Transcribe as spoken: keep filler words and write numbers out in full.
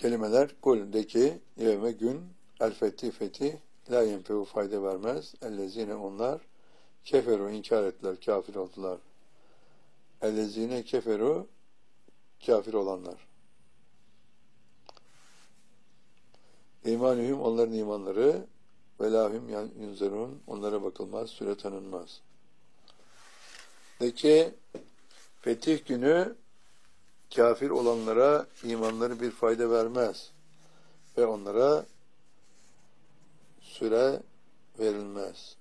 kelimeler. Kul de ki yevme gün el fetih fetih la yenfehu fayda vermez. Ellezine onlar keferu inkar ettiler, kafir oldular. Ellezine keferu kafir olanlar. İmanühüm onların imanları ve lahüm yunzerun onlara bakılmaz, süre tanınmaz. De ki fetih günü kafir olanlara imanları bir fayda vermez ve onlara süre verilmez.